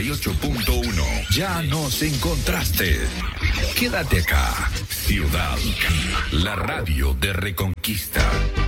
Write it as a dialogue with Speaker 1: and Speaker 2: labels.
Speaker 1: 98.1. Ya nos encontraste. Quédate acá. Ciudad, la radio de Reconquista.